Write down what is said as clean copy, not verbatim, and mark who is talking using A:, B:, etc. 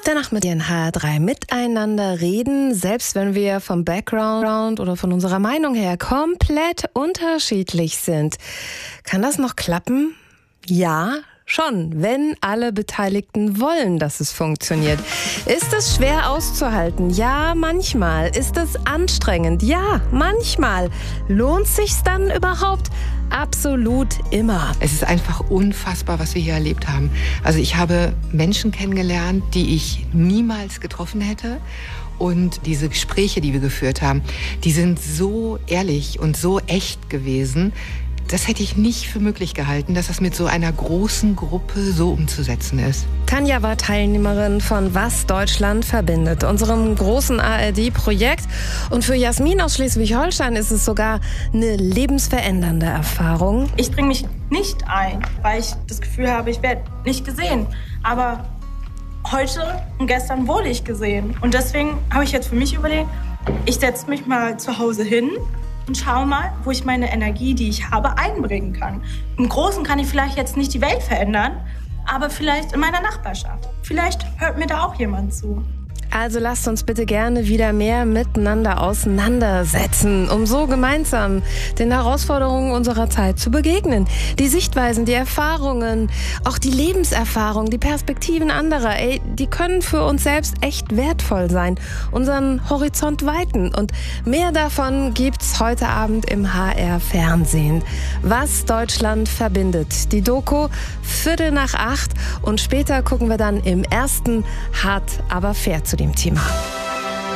A: Danach mit Ihren HR3 miteinander reden, selbst wenn wir vom Background oder von unserer Meinung her komplett unterschiedlich sind. Kann das noch klappen? Ja, schon, wenn alle Beteiligten wollen, dass es funktioniert. Ist es schwer auszuhalten? Ja, manchmal. Ist es anstrengend? Ja, manchmal. Lohnt sich's dann überhaupt? Absolut immer.
B: Es ist einfach unfassbar, was wir hier erlebt haben. Also ich habe Menschen kennengelernt, die ich niemals getroffen hätte. Und diese Gespräche, die wir geführt haben, die sind so ehrlich und so echt gewesen. Das hätte ich nicht für möglich gehalten, dass das mit so einer großen Gruppe so umzusetzen ist.
A: Tanja war Teilnehmerin von Was Deutschland verbindet, unserem großen ARD-Projekt. Und für Jasmin aus Schleswig-Holstein ist es sogar eine lebensverändernde Erfahrung.
C: Ich bringe mich nicht ein, weil ich das Gefühl habe, ich werde nicht gesehen. Aber heute und gestern wurde ich gesehen. Und deswegen habe ich jetzt für mich überlegt, ich setze mich mal zu Hause hin und schau mal, wo ich meine Energie, die ich habe, einbringen kann. Im Großen kann ich vielleicht jetzt nicht die Welt verändern, aber vielleicht in meiner Nachbarschaft. Vielleicht hört mir da auch jemand zu.
A: Also lasst uns bitte gerne wieder mehr miteinander auseinandersetzen, um so gemeinsam den Herausforderungen unserer Zeit zu begegnen. Die Sichtweisen, die Erfahrungen, auch die Lebenserfahrung, die Perspektiven anderer, die können für uns selbst echt wertvoll sein, unseren Horizont weiten. Und mehr davon gibt's heute Abend im HR Fernsehen. Was Deutschland verbindet. Die Doku 7:15 und später gucken wir dann im ersten Hart aber fair zu dem Thema.